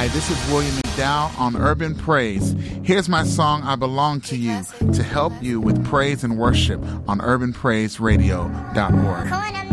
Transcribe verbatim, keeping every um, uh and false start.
Hi, this is William McDowell on Urban Praise. Here's my song, I Belong to You, to help you with praise and worship on urban praise radio dot org.